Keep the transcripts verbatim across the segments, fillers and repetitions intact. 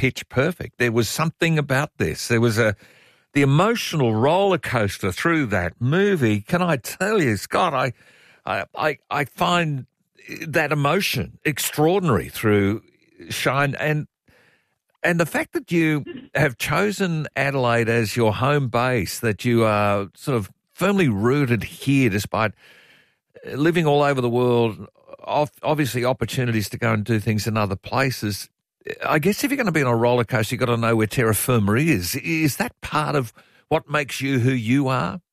pitch perfect. There was something about this. There was a the emotional roller coaster through that movie. Can I tell you, Scott? I I I, I find that emotion extraordinary through Shine, and and the fact that you have chosen Adelaide as your home base, that you are sort of firmly rooted here despite living all over the world, obviously opportunities to go and do things in other places. I guess if you're going to be on a roller coaster, you've got to know where terra firma is. Is that part of what makes you who you are?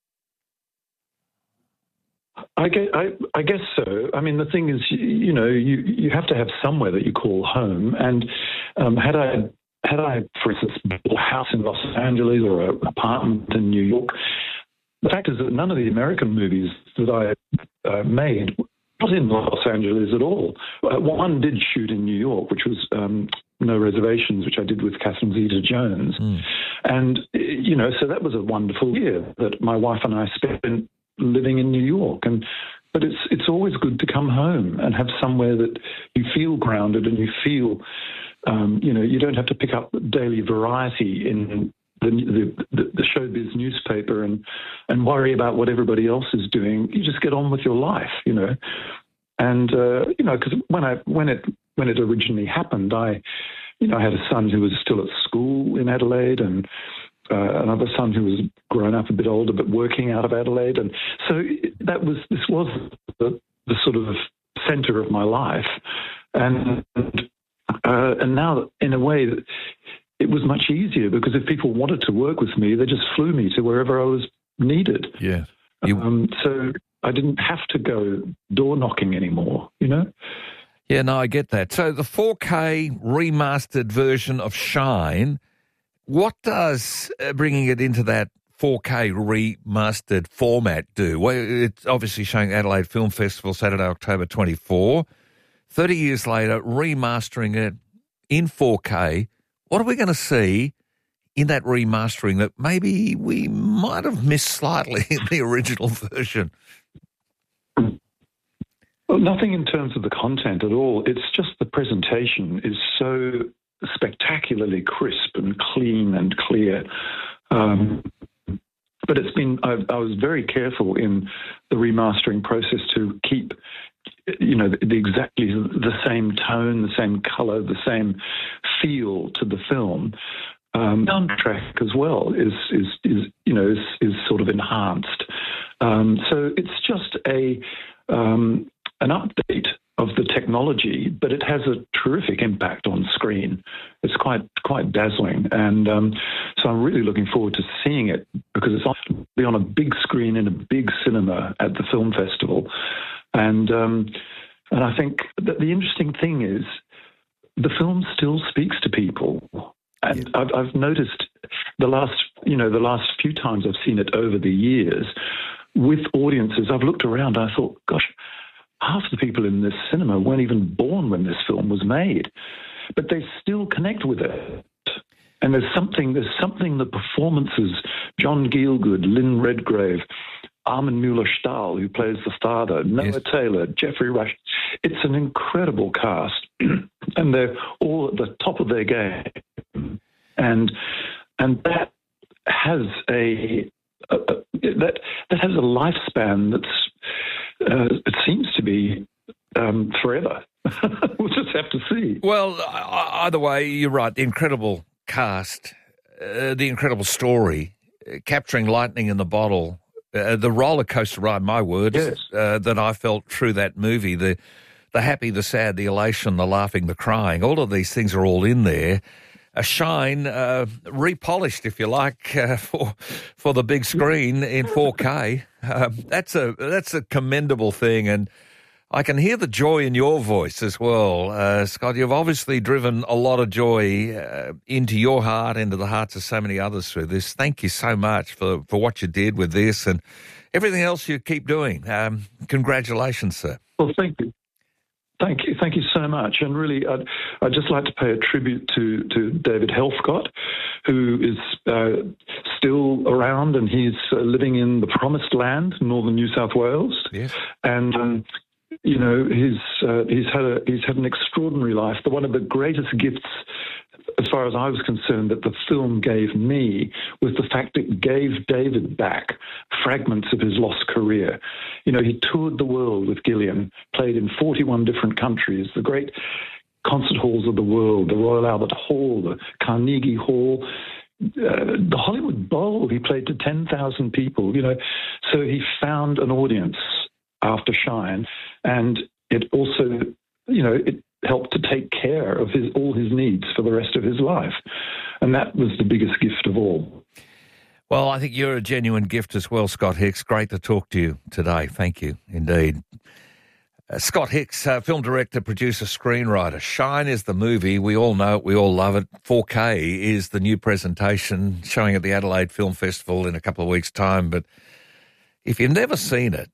I guess, I, I guess so. I mean, the thing is, you, you know, you, you have to have somewhere that you call home. And um, had I, had I, for instance, built a house in Los Angeles or an apartment in New York, the fact is that none of the American movies that I uh, made was in Los Angeles at all. Uh, one did shoot in New York, which was um, No Reservations, which I did with Catherine Zeta-Jones. Mm. And, you know, so that was a wonderful year that my wife and I spent living in New York. And but it's it's always good to come home and have somewhere that you feel grounded and you feel, um, you know, you don't have to pick up daily variety in the, the, the showbiz newspaper and, and worry about what everybody else is doing. You just get on with your life, you know. And, uh, you know, because when, I, when, it, when it originally happened, I, you know, I had a son who was still at school in Adelaide and uh, another son who was grown up a bit older but working out of Adelaide. And so that was, this was the, the sort of centre of my life. And, uh, and now, in a way, it was much easier because if people wanted to work with me, they just flew me to wherever I was needed. Yeah. You... Um, so I didn't have to go door knocking anymore, you know? Yeah, no, I get that. So the four K remastered version of Shine, what does uh, bringing it into that four K remastered format do? Well, it's obviously showing Adelaide Film Festival Saturday, October twenty-fourth. thirty years later, remastering it in four K. What are we going to see in that remastering that maybe we might have missed slightly in the original version? Well, nothing in terms of the content at all. It's just the presentation is so spectacularly crisp and clean and clear. Um, but it's been, I, I was very careful in the remastering process to keep, you know, the, the exactly the same tone, the same colour, the same feel to the film. Um, soundtrack as well is is is you know is, is sort of enhanced. Um, so it's just a um, an update of the technology, but it has a terrific impact on screen. It's quite quite dazzling, and um, so I'm really looking forward to seeing it because it's on, be on a big screen in a big cinema at the film festival, and um, and I think that the interesting thing is the film still speaks to people. And I've, I've noticed the last, you know, the last few times I've seen it over the years with audiences, I've looked around and I thought, gosh, half the people in this cinema weren't even born when this film was made, but they still connect with it. And there's something, there's something the performances, John Gielgud, Lynn Redgrave, Armin Mueller-Stahl, who plays the father, Noah yes. Taylor, Jeffrey Rush. It's an incredible cast, and they're all at the top of their game. And and that has a, a, a that that has a lifespan that's uh, it seems to be um, forever. We'll just have to see. Well, either way, you're right. The incredible cast, uh, the incredible story, uh, capturing lightning in the bottle. Uh, the roller coaster ride, my words, yes. uh, that I felt through that movie, the the happy, the sad, the elation, the laughing, the crying, all of these things are all in there. A Shine, uh, repolished, if you like, uh, for for the big screen in four K. Um, that's a that's a commendable thing, and I can hear the joy in your voice as well, uh, Scott. You've obviously driven a lot of joy uh, into your heart, into the hearts of so many others through this. Thank you so much for, for what you did with this and everything else you keep doing. Um, congratulations, sir. Well, thank you. Thank you. Thank you so much. And really, I'd, I'd just like to pay a tribute to, to David Helfgott, who is uh, still around, and he's uh, living in the Promised Land, northern New South Wales. Yes. And um, you know, he's uh, he's had a he's had an extraordinary life. The one of the greatest gifts as far as I was concerned, that the film gave me was the fact it gave David back fragments of his lost career. You know, he toured the world with Gillian, played in forty-one different countries, the great concert halls of the world, the Royal Albert Hall, the Carnegie Hall, uh, the Hollywood Bowl. He played to ten thousand people, you know. So he found an audience after Shine, and it also, you know, it helped to take care of his all his needs for the rest of his life. And that was the biggest gift of all. Well, I think you're a genuine gift as well, Scott Hicks. Great to talk to you today. Thank you, indeed. Uh, Scott Hicks, uh, film director, producer, screenwriter. Shine is the movie. We all know it. We all love it. four K is the new presentation showing at the Adelaide Film Festival in a couple of weeks' time. But if you've never seen it,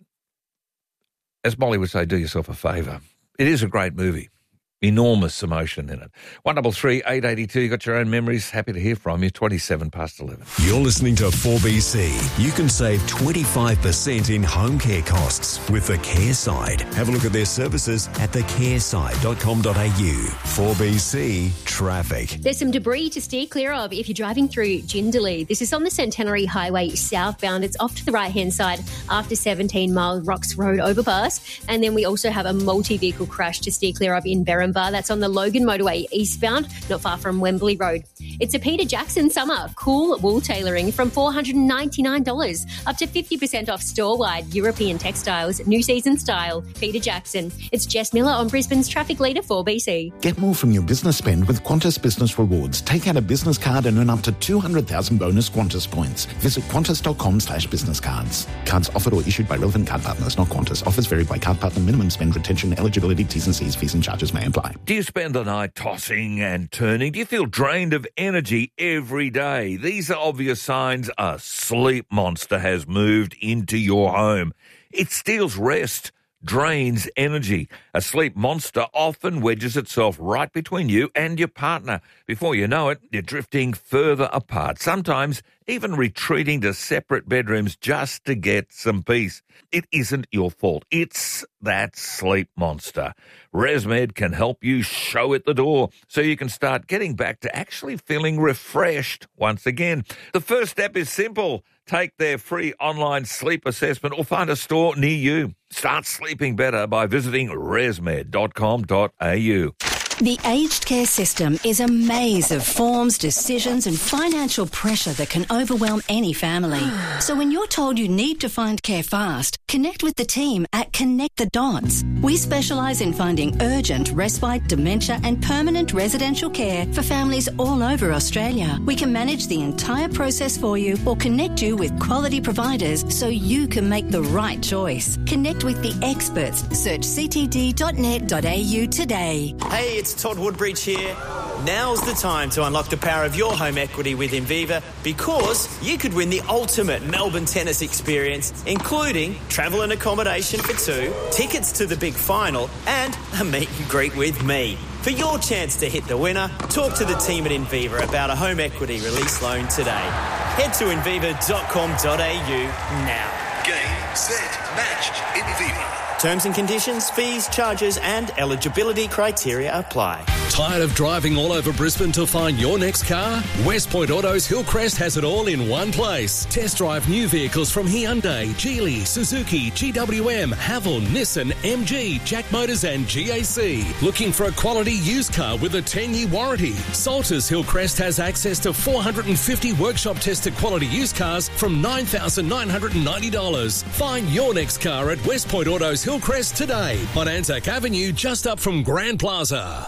as Molly would say, do yourself a favour. It is a great movie. Enormous emotion in it. one double three eight eight two. You got your own memories. Happy to hear from you. twenty-seven past eleven. You're listening to four B C. You can save twenty-five percent in home care costs with the Care Side. Have a look at their services at the care side dot com dot a u. four B C Traffic. There's some debris to steer clear of if you're driving through Jindalee. This is on the Centenary Highway southbound. It's off to the right-hand side after seventeen Mile Rocks Road overpass. And then we also have a multi-vehicle crash to steer clear of in Berrinba. That's on the Logan Motorway eastbound, not far from Wembley Road. It's a Peter Jackson summer. Cool wool tailoring from four hundred ninety-nine dollars, up to fifty percent off store-wide European textiles, new season style. Peter Jackson. It's Jess Miller on Brisbane's Traffic Leader four B C. Get more from your business spend with Qantas Business Rewards. Take out a business card and earn up to two hundred thousand bonus Qantas points. Visit qantas.com slash business cards. Cards offered or issued by relevant card partners, not Qantas. Offers vary by card partner. Minimum spend, retention, eligibility, T's and C's, fees and charges may apply. Do you spend the night tossing and turning? Do you feel drained of energy every day? These are obvious signs a sleep monster has moved into your home. It steals rest, drains energy. A sleep monster often wedges itself right between you and your partner. Before you know it, you're drifting further apart, sometimes even retreating to separate bedrooms just to get some peace. It isn't your fault. It's that sleep monster. ResMed can help you show it the door so you can start getting back to actually feeling refreshed once again. The first step is simple. Take their free online sleep assessment or find a store near you. Start sleeping better by visiting resmed dot com dot a u. The aged care system is a maze of forms, decisions and financial pressure that can overwhelm any family. So when you're told you need to find care fast, connect with the team at Connect the Dots. We specialise in finding urgent, respite, dementia and permanent residential care for families all over Australia. We can manage the entire process for you or connect you with quality providers so you can make the right choice. Connect with the experts. Search c t d dot net dot a u today. Hey, it's Todd Woodbridge here. Now's the time to unlock the power of your home equity with Inviva, because you could win the ultimate Melbourne tennis experience, including travel and accommodation for two, tickets to the big final, and a meet and greet with me. For your chance to hit the winner, talk to the team at Inviva about a home equity release loan today. Head to inviva dot com dot a u now. Game, set, match, Inviva. Terms and conditions, fees, charges and eligibility criteria apply. Tired of driving all over Brisbane to find your next car? West Point Autos Hillcrest has it all in one place. Test drive new vehicles from Hyundai, Geely, Suzuki, G W M, Haval, Nissan, M G, Jack Motors and G A C. Looking for a quality used car with a ten-year warranty? Salters Hillcrest has access to four hundred fifty workshop-tested quality used cars from nine thousand nine hundred ninety dollars. Find your next car at West Point Autos Hillcrest today on Anzac Avenue, just up from Grand Plaza.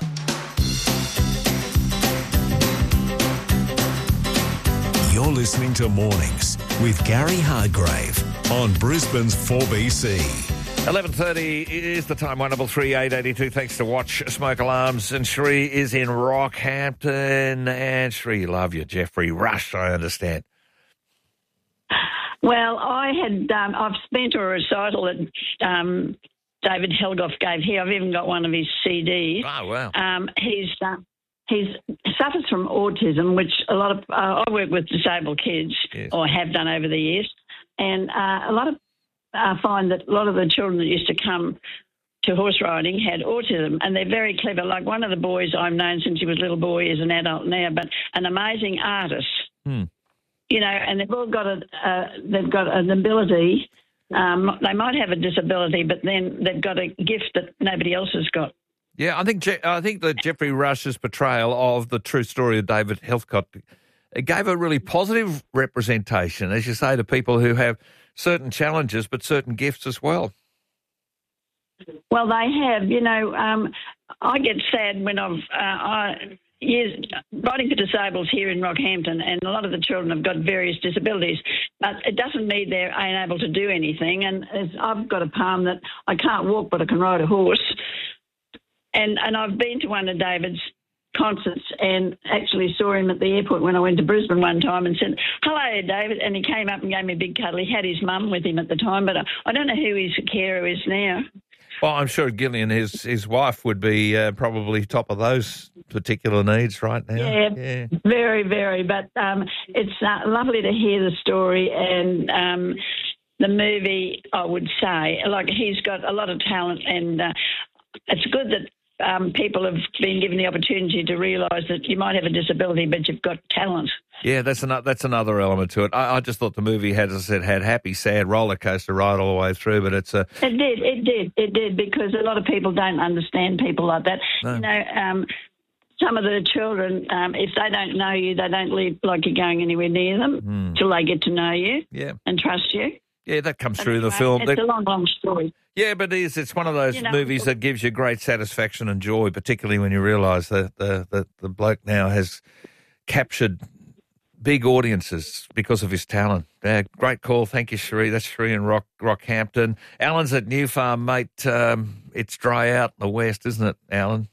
You're listening to Mornings with Gary Hargrave on Brisbane's four B C. eleven thirty is the time, one double three eight eight two. Thanks to Watch Smoke Alarms. And Sheree is in Rockhampton. And Sheree, love you. Jeffrey Rush, I understand. Well, I had, um, I've been to a recital that um, David Helgoff gave here. I've even got one of his C Ds. Oh, wow. Um, he's, uh, he's suffers from autism, which a lot of, uh, I work with disabled kids, yes, or have done over the years. And uh, a lot of, I uh, find that a lot of the children that used to come to horse riding had autism, and they're very clever. Like one of the boys I've known since he was a little boy is an adult now, but an amazing artist. Hmm. You know, and they've all got a uh, they've got an ability. Um, they might have a disability, but then they've got a gift that nobody else has got. Yeah, I think Je- I think that Geoffrey Rush's portrayal of the true story of David Heathcote it gave a really positive representation, as you say, to people who have certain challenges but certain gifts as well. Well, they have. You know, um, I get sad when I've uh, I, years riding for disabled here in Rockhampton, and a lot of the children have got various disabilities, but it doesn't mean they're unable to do anything. And as I've got a palm that I can't walk, but I can ride a horse. And and I've been to one of David's concerts and actually saw him at the airport when I went to Brisbane one time and said, "Hello, David," and he came up and gave me a big cuddle. He had his mum with him at the time, but I, I don't know who his carer is now. Well, I'm sure Gillian, his his wife, would be uh, probably top of those particular needs right now. Yeah, yeah. very, very. But um, it's uh, lovely to hear the story and um, the movie, I would say. Like, he's got a lot of talent, and uh, it's good that Um, people have been given the opportunity to realise that you might have a disability, but you've got talent. Yeah, that's another that's another element to it. I, I just thought the movie had, as I said, had happy, sad roller coaster ride all the way through. But it's a it did, it did, it did, because a lot of people don't understand people like that. No. You know, um, some of the children, um, if they don't know you, they don't live like you're going anywhere near them mm. till they get to know you yeah. and trust you. Yeah, that comes through anyway, the film. It's that, a long, long story. Yeah, but it is. It's one of those you know, movies that gives you great satisfaction and joy, particularly when you realise that the, the, the bloke now has captured big audiences because of his talent. Uh, great call. Thank you, Cherie. That's Cherie in Rock, Rockhampton. Alan's at New Farm, mate. Um, it's dry out in the west, isn't it, Alan?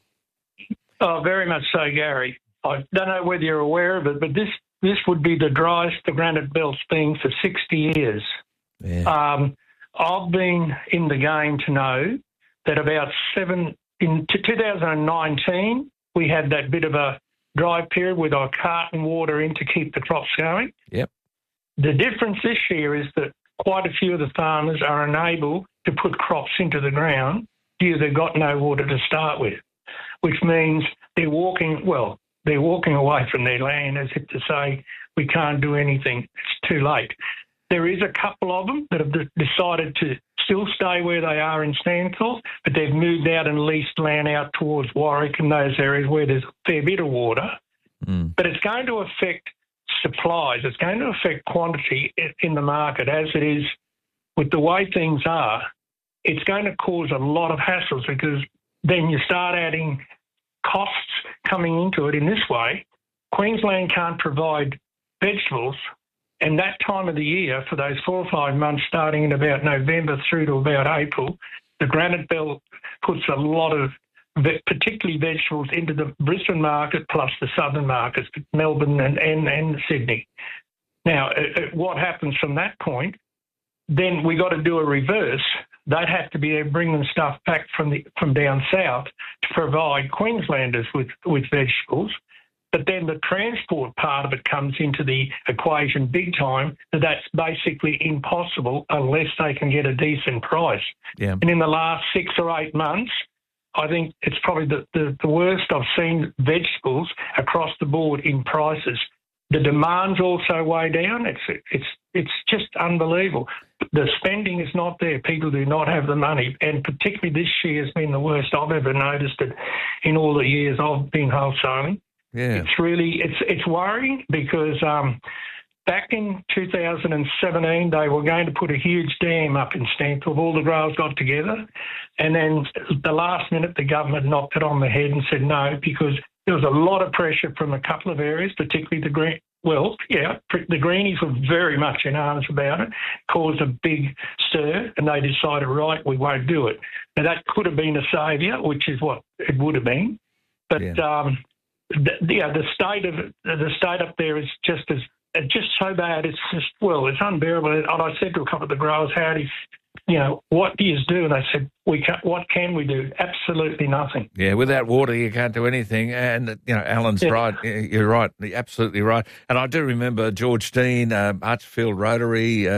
Oh, very much so, Gary. I don't know whether you're aware of it, but this, this would be the driest the Granite Belt's been for sixty years. Yeah. Um, I've been in the game to know that about seven in two thousand nineteen we had that bit of a dry period with our carting water in to keep the crops going. Yep. The difference this year is that quite a few of the farmers are unable to put crops into the ground due to they've got no water to start with, which means they're walking well they're walking away from their land as if to say we can't do anything. It's too late. There is a couple of them that have decided to still stay where they are in Stanthorpe, but they've moved out and leased land out towards Warwick and those areas where there's a fair bit of water. Mm. But it's going to affect supplies. It's going to affect quantity in the market as it is with the way things are. It's going to cause a lot of hassles because then you start adding costs coming into it in this way. Queensland can't provide vegetables. And that time of the year, for those four or five months, starting in about November through to about April, the Granite Belt puts a lot of, particularly vegetables, into the Brisbane market plus the southern markets, Melbourne and, and, and Sydney. Now, what happens from that point, then we got to do a reverse. They'd have to be bringing stuff back from the from down south to provide Queenslanders with, with vegetables. But then the transport part of it comes into the equation big time, that that's basically impossible unless they can get a decent price. Yeah. And in the last six or eight months, I think it's probably the, the, the worst I've seen vegetables across the board in prices. The demand's also way down. It's it's it's just unbelievable. The spending is not there. People do not have the money, and particularly this year has been the worst I've ever noticed it in all the years I've been wholesaling. Yeah. It's really, it's it's worrying because um, back in two thousand seventeen, they were going to put a huge dam up in Stanthorpe. All the growers got together, and then the last minute, the government knocked it on the head and said no, because there was a lot of pressure from a couple of areas, particularly the green. Well, yeah, the greenies were very much in arms about it, caused a big stir, and they decided, right, we won't do it. Now, that could have been a saviour, which is what it would have been, but... Yeah. Um, The, yeah, the state of the state up there is just as just so bad. It's just well, it's unbearable. And I said to a couple of the growers, "How do you, you know, what do you do?" And they said, "We can. What can we do? Absolutely nothing." Yeah, without water, you can't do anything. And you know, Alan's yeah. right. You're right. You're absolutely right. And I do remember George Dean, uh, Archfield Rotary. Uh,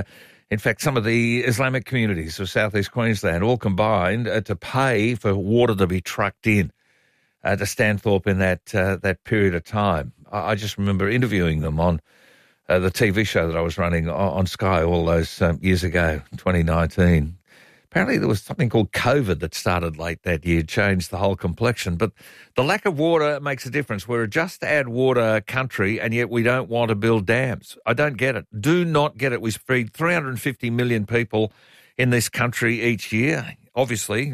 In fact, some of the Islamic communities of southeast Queensland all combined uh, to pay for water to be trucked in uh, to Stanthorpe in that uh, that period of time. I, I just remember interviewing them on uh, the T V show that I was running on, on Sky all those um, years ago, twenty nineteen. Apparently there was something called COVID that started late that year, changed the whole complexion. But the lack of water makes a difference. We're a just-add-water country, and yet we don't want to build dams. I don't get it. Do not get it. We feed three hundred fifty million people in this country each year. Obviously,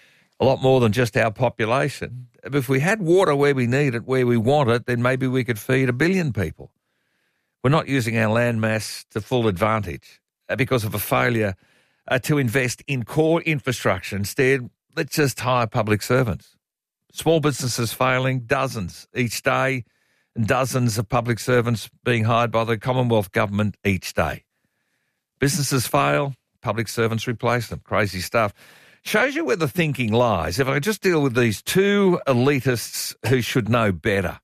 a lot more than just our population. If we had water where we need it, where we want it, then maybe we could feed a billion people. We're not using our land mass to full advantage because of a failure Uh, to invest in core infrastructure. Instead, let's just hire public servants. Small businesses failing, dozens each day, and dozens of public servants being hired by the Commonwealth Government each day. Businesses fail, public servants replace them. Crazy stuff. Shows you where the thinking lies. If I just deal with these two elitists who should know better.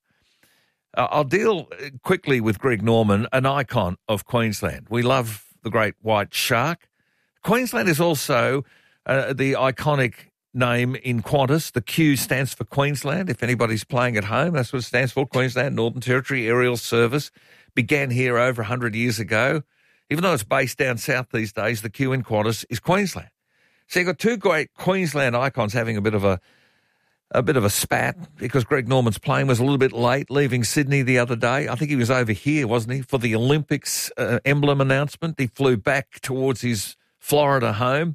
Uh, I'll deal quickly with Greg Norman, an icon of Queensland. We love the great white shark. Queensland is also uh, the iconic name in Qantas. The Q stands for Queensland. If anybody's playing at home, that's what it stands for, Queensland Northern Territory Aerial Service. Began here over one hundred years ago. Even though it's based down south these days, the Q in Qantas is Queensland. So you've got two great Queensland icons having a bit of a a bit of a spat because Greg Norman's plane was a little bit late leaving Sydney the other day. I think he was over here, wasn't he, for the Olympics uh, emblem announcement. He flew back towards his Florida home,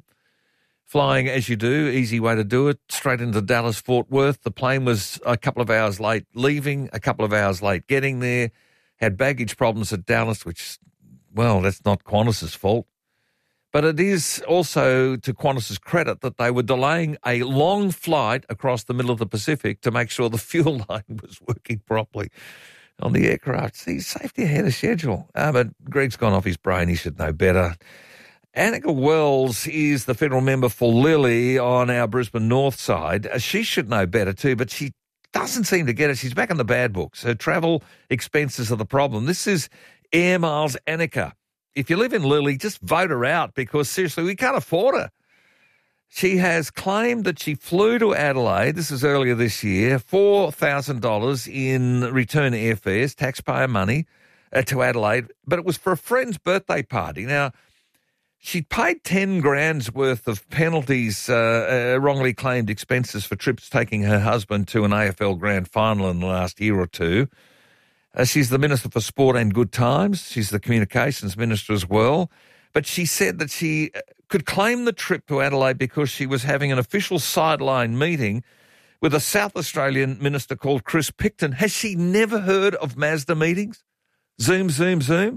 flying as you do, easy way to do it, straight into Dallas-Fort Worth. The plane was a couple of hours late leaving, a couple of hours late getting there, had baggage problems at Dallas, which, well, that's not Qantas's fault. But it is also to Qantas's credit that they were delaying a long flight across the middle of the Pacific to make sure the fuel line was working properly on the aircraft. See, safety ahead of schedule. Uh, but Greg's gone off his brain. He should know better. Annika Wells is the federal member for Lilly on our Brisbane North side. She should know better too, but she doesn't seem to get it. She's back in the bad books. Her travel expenses are the problem. This is Air Miles Annika. If you live in Lilly, just vote her out because, seriously, we can't afford her. She has claimed that she flew to Adelaide, this is earlier this year, four thousand dollars in return airfares, taxpayer money, uh, to Adelaide, but it was for a friend's birthday party. Now, she paid ten grand's worth of penalties, uh, uh, wrongly claimed expenses for trips taking her husband to an A F L grand final in the last year or two. Uh, she's the Minister for Sport and Good Times. She's the Communications Minister as well. But she said that she could claim the trip to Adelaide because she was having an official sideline meeting with a South Australian minister called Chris Picton. Has she never heard of Mazda meetings? Zoom, zoom, zoom.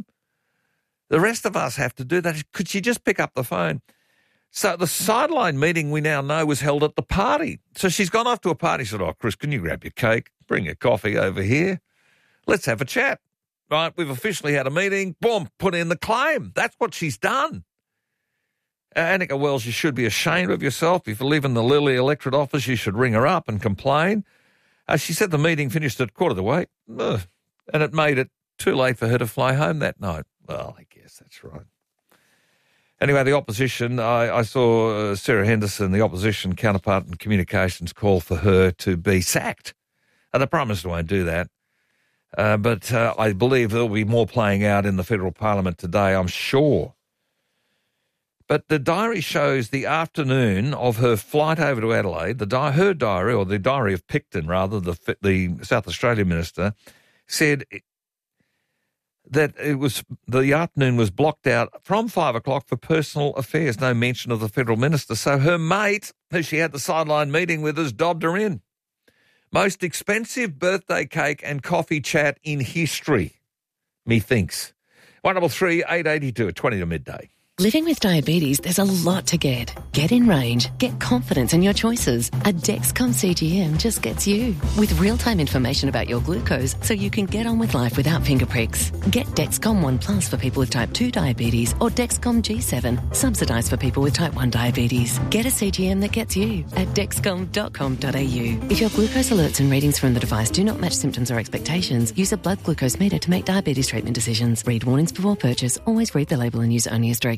The rest of us have to do that. Could she just pick up the phone? So the sideline meeting we now know was held at the party. So she's gone off to a party. She said, oh, Chris, can you grab your cake? Bring your coffee over here. Let's have a chat. Right, we've officially had a meeting. Boom, put in the claim. That's what she's done. Uh, Annika Wells, you should be ashamed of yourself. If you live in the Lilly electorate office, you should ring her up and complain. Uh, she said the meeting finished at quarter to eight, Ugh. and it made it too late for her to fly home that night. Well, I guess that's right. Anyway, the opposition, I, I saw uh, Sarah Henderson, the opposition counterpart in communications, call for her to be sacked. Uh, the Prime Minister won't do that. Uh, but uh, I believe there will be more playing out in the federal parliament today, I'm sure. But the diary shows the afternoon of her flight over to Adelaide, the di- her diary, or the diary of Picton, rather, the, the South Australian minister, said that it was the afternoon was blocked out from five o'clock for personal affairs, no mention of the federal minister. So her mate, who she had the sideline meeting with, has dobbed her in. Most expensive birthday cake and coffee chat in history, methinks. one double three, eight eighty-two at twenty to midday. Living with diabetes, there's a lot to get. Get in range. Get confidence in your choices. A Dexcom C G M just gets you. With real-time information about your glucose so you can get on with life without finger pricks. Get Dexcom One Plus for people with type two diabetes or Dexcom G seven, subsidised for people with type one diabetes. Get a C G M that gets you at dexcom dot com dot a u. If your glucose alerts and readings from the device do not match symptoms or expectations, use a blood glucose meter to make diabetes treatment decisions. Read warnings before purchase. Always read the label and use only as directed.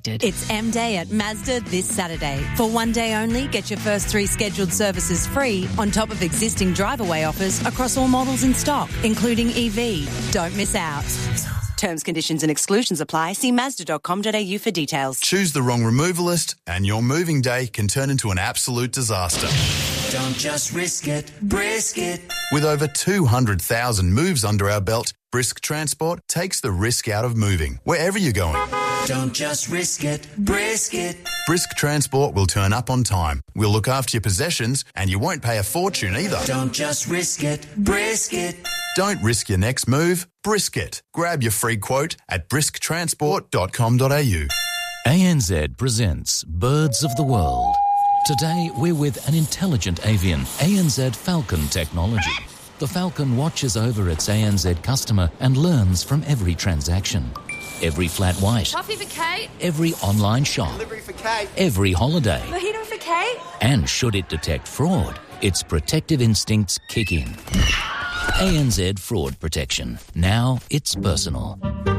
connected. It's M-Day at Mazda this Saturday. For one day only, get your first three scheduled services free on top of existing drive-away offers across all models in stock, including E V. Don't miss out. Terms, conditions and exclusions apply. See mazda dot com dot a u for details. Choose the wrong removalist and your moving day can turn into an absolute disaster. Don't just risk it, brisk it. With over two hundred thousand moves under our belt, Brisk Transport takes the risk out of moving, wherever you're going. Don't just risk it, brisk it. Brisk Transport will turn up on time. We'll look after your possessions and you won't pay a fortune either. Don't just risk it, brisk it. Don't risk your next move, brisk it. Grab your free quote at brisk transport dot com dot a u. A N Z presents Birds of the World. Today we're with an intelligent avian, A N Z Falcon technology. The Falcon watches over its A N Z customer and learns from every transaction. Every flat white. Coffee for Kate. Every online shop. Delivery for Kate. Every holiday. Mojito for Kate. And should it detect fraud, its protective instincts kick in. A N Z Fraud Protection. Now it's personal.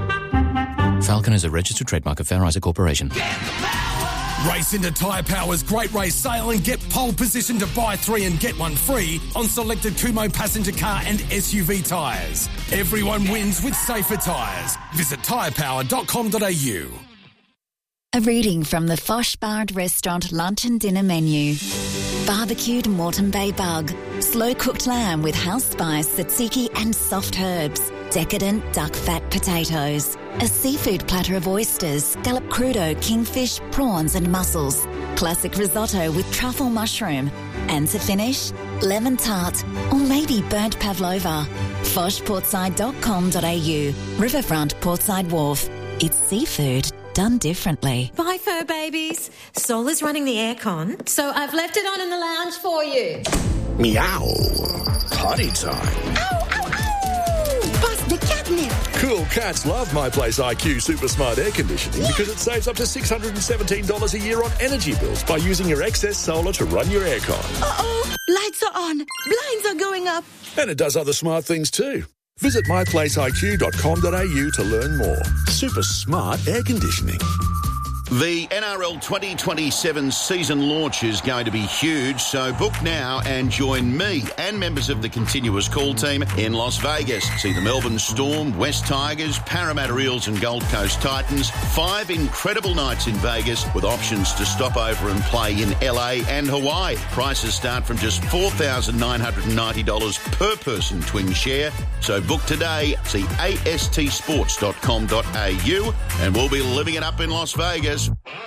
Falcon is a registered trademark of Fair Isaac Corporation. Race into Tyre Power's Great Race Sale and get pole position to buy three and get one free on selected Kumho passenger car and S U V tyres. Everyone wins with safer tyres. Visit tyre power dot com dot a u. A reading from the Fosh Bard Restaurant lunch and dinner menu. Barbecued Moreton Bay bug, slow-cooked lamb with house spice, tzatziki and soft herbs, decadent duck fat potatoes, a seafood platter of oysters, scallop crudo, kingfish, prawns and mussels, classic risotto with truffle mushroom, and to finish, lemon tart or maybe burnt pavlova. fosh portside dot com dot a u, Riverfront Portside Wharf. It's seafood done differently. Bye, fur babies. Sol is running the aircon, so I've left it on in the lounge for you. Meow. Potty time. Ow, ow, ow! Bust the catnip. Cool cats love My Place I Q Super Smart Air Conditioning because it saves up to six hundred seventeen dollars a year on energy bills by using your excess solar to run your aircon. Uh-oh, lights are on, blinds are going up. And it does other smart things too. Visit my place I Q dot com dot a u to learn more. Super smart air conditioning. The N R L twenty twenty-seven season launch is going to be huge, so book now and join me and members of the Continuous Call team in Las Vegas. See the Melbourne Storm, West Tigers, Parramatta Eels and Gold Coast Titans. Five incredible nights in Vegas with options to stop over and play in L A and Hawaii. Prices start from just four thousand nine hundred ninety dollars per person twin share. So book today. See A S T sports dot com dot a u and we'll be living it up in Las Vegas.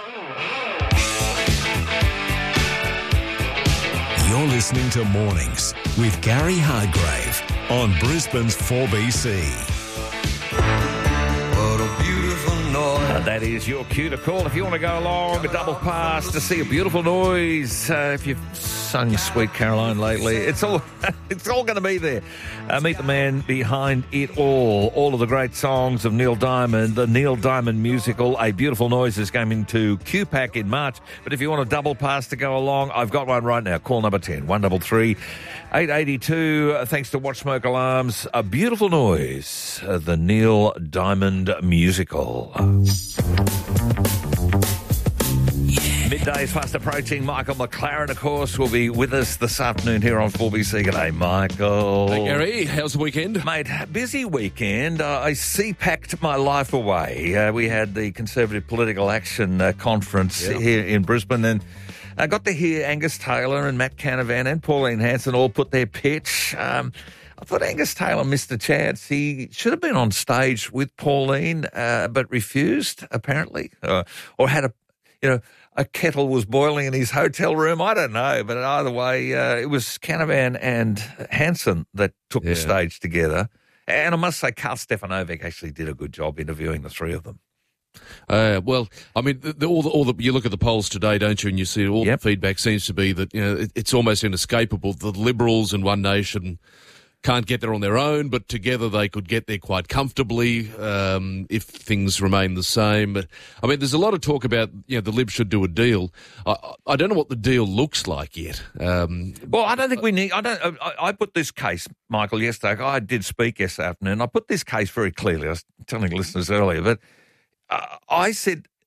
You're listening to Mornings with Gary Hargrave on Brisbane's four B C. What a beautiful noise. Uh, that is your cue to call if you want to go along a double pass to see a beautiful noise. Uh, if you've sung Sweet Caroline lately, it's all it's all going to be there. Uh, meet the man behind it all. All of the great songs of Neil Diamond, the Neil Diamond musical, A Beautiful Noise, is coming to Q PAC in March. But if you want a double pass to go along, I've got one right now. Call number ten, one three three, eight eight two. Uh, thanks to Watch Smoke Alarms. A Beautiful Noise, uh, the Neil Diamond musical. Midday is fast approaching. Michael McLaren, of course, will be with us this afternoon here on four B C. G'day, Michael. Hey, Gary. How's the weekend? Mate, busy weekend. Uh, I C PAC'd my life away. Uh, we had the Conservative Political Action uh, Conference yeah. here in Brisbane, and I got to hear Angus Taylor and Matt Canavan and Pauline Hanson all put their pitch. Um, I thought Angus Taylor missed a chance. He should have been on stage with Pauline, uh, but refused, apparently, uh, or had a, you know, a kettle was boiling in his hotel room. I don't know, but either way, uh, it was Canavan and Hanson that took yeah. the stage together. And I must say, Karl Stefanovic actually did a good job interviewing the three of them. Uh, well, I mean, the, the, all, the, all the you look at the polls today, don't you? And you see all yep. the feedback seems to be that you know it, it's almost inescapable. The Liberals and One Nation can't get there on their own, but together they could get there quite comfortably um, if things remain the same. But I mean, there's a lot of talk about you know the Libs should do a deal. I, I don't know what the deal looks like yet. Um, well, I don't think we need. I don't. I, I put this case, Michael, yesterday. I did speak yesterday afternoon. I put this case very clearly. I was telling listeners earlier, but uh, I said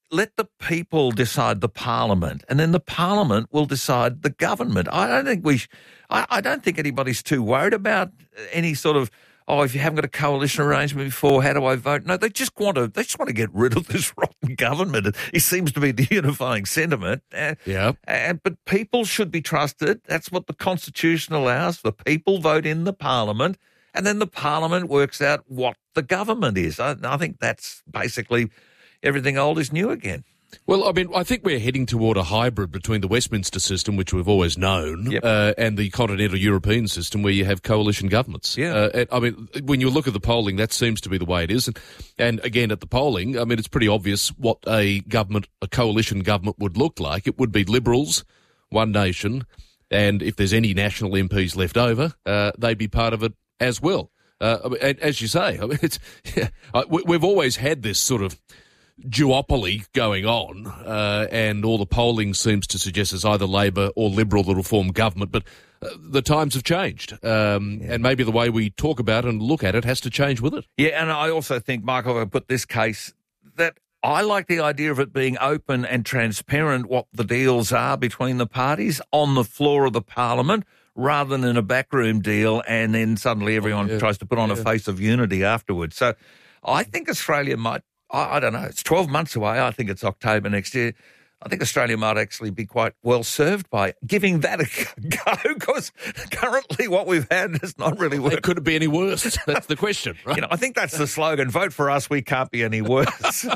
let the people decide the parliament, and then the parliament will decide the government. I don't think we. Sh- I, I don't think anybody's too worried about any sort of. Oh, if you haven't got a coalition arrangement before, how do I vote? No, they just want to. They just want to get rid of this rotten government. It seems to be the unifying sentiment. Uh, yeah. And but people should be trusted. That's what the Constitution allows. The people vote in the parliament, and then the parliament works out what the government is. I, I think that's basically everything old is new again. Well, I mean, I think we're heading toward a hybrid between the Westminster system, which we've always known, Yep. uh, and the continental European system, where you have coalition governments. Yeah. Uh, and, I mean, when you look at the polling, that seems to be the way it is. And, and again, at the polling, I mean, it's pretty obvious what a government, a coalition government would look like. It would be Liberals, One Nation, and if there's any national M Ps left over, uh, they'd be part of it as well. Uh, I mean, and as you say, I mean, it's yeah, we, we've always had this sort of duopoly going on, uh, and all the polling seems to suggest it's either Labor or Liberal that will form government, but uh, the times have changed, um, yeah. and maybe the way we talk about it and look at it has to change with it. Yeah, and I also think, Michael, if I put this case, that I like the idea of it being open and transparent, what the deals are between the parties on the floor of the parliament, rather than in a backroom deal, and then suddenly everyone yeah. tries to put on yeah. a face of unity afterwards. So I think Australia might, I, I don't know, it's twelve months away. I think it's October next year. I think Australia might actually be quite well served by giving that a go, because currently what we've had has not really worked. It couldn't be any worse. That's the question, right? You know, I think that's the slogan. Vote for us, we can't be any worse.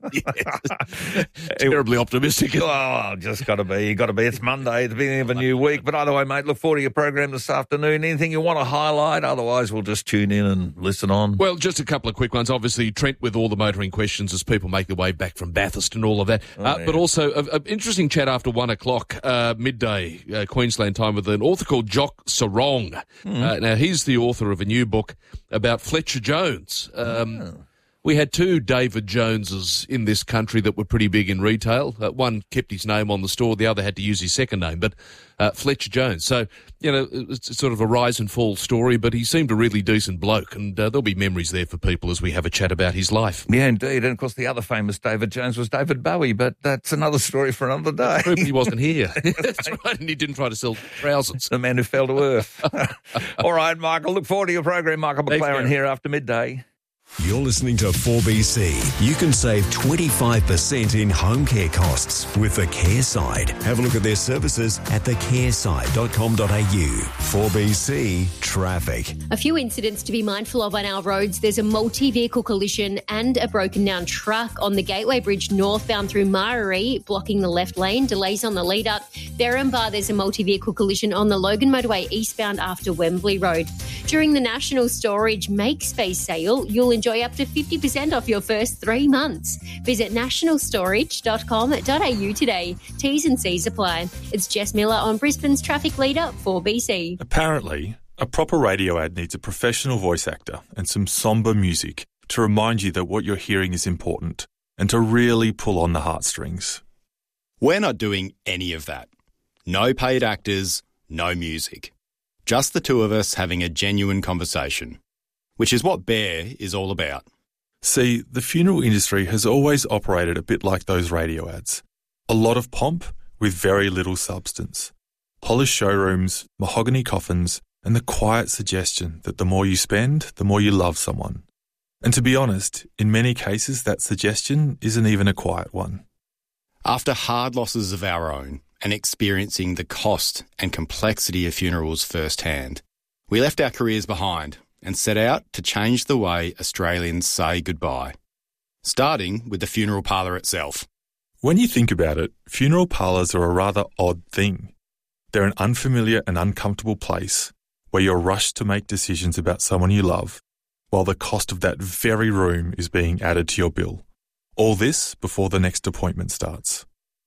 Terribly optimistic. Oh, just got to be. You got to be. It's Monday, the beginning of a new week. But either way, mate, look forward to your program this afternoon. Anything you want to highlight? Otherwise, we'll just tune in and listen on. Well, just a couple of quick ones. Obviously, Trent with all the motoring questions as people make their way back from Bathurst and all of that. Oh, uh, yeah. But also an interesting chat after one o'clock, uh, midday, uh, Queensland time, with an author called Jock Sarong. Mm. Uh, now, he's the author of a new book about Fletcher Jones. Um, Oh. We had two David Joneses in this country that were pretty big in retail. Uh, one kept his name on the store, the other had to use his second name, but uh, Fletcher Jones. So, you know, it's sort of a rise and fall story, but he seemed a really decent bloke, and uh, there'll be memories there for people as we have a chat about his life. Yeah, indeed. And, of course, the other famous David Jones was David Bowie, but that's another story for another day. He wasn't here. That's right, and he didn't try to sell trousers. The man who fell to earth. All right, Michael, look forward to your program. Michael McLaren here after midday. You're listening to four B C. You can save twenty-five percent in home care costs with the Care Side. Have a look at their services at the care side dot com dot a u. four B C Traffic. A few incidents to be mindful of on our roads. There's a multi-vehicle collision and a broken-down truck on the Gateway Bridge northbound through Maree, blocking the left lane. Delays on the lead-up. Berrinbar, there's a multi-vehicle collision on the Logan Motorway eastbound after Wembley Road. During the National Storage Make Space sale, you'll enjoy up to fifty percent off your first three months. Visit national storage dot com dot a u today. T's and C's apply. It's Jess Miller on Brisbane's Traffic Leader, four B C. Apparently, a proper radio ad needs a professional voice actor and some somber music to remind you that what you're hearing is important and to really pull on the heartstrings. We're not doing any of that. No paid actors, no music. Just the two of us having a genuine conversation, which is what Bear is all about. See, the funeral industry has always operated a bit like those radio ads. A lot of pomp with very little substance. Polished showrooms, mahogany coffins, and the quiet suggestion that the more you spend, the more you love someone. And to be honest, in many cases that suggestion isn't even a quiet one. After hard losses of our own and experiencing the cost and complexity of funerals firsthand, we left our careers behind and set out to change the way Australians say goodbye, starting with the funeral parlour itself. When you think about it, funeral parlours are a rather odd thing. They're an unfamiliar and uncomfortable place where you're rushed to make decisions about someone you love, while the cost of that very room is being added to your bill. All this before the next appointment starts.